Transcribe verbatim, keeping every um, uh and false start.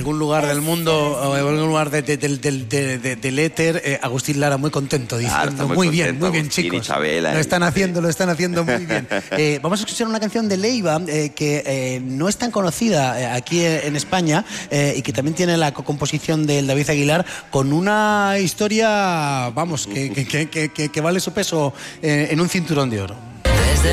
algún lugar del mundo o en algún lugar de, de, de, de, de, del éter, eh, Agustín Lara muy contento diciendo, claro, muy, muy contento, bien, muy bien, Agustín chicos. Isabela, lo están y... haciendo, lo están haciendo muy bien. Eh, vamos a escuchar una canción de Leiva eh, que eh, no es tan conocida eh, aquí en España eh, y que también tiene la composición del David Aguilar, con una historia, vamos, que, que, que, que, que vale su peso eh, en un cinturón de oro.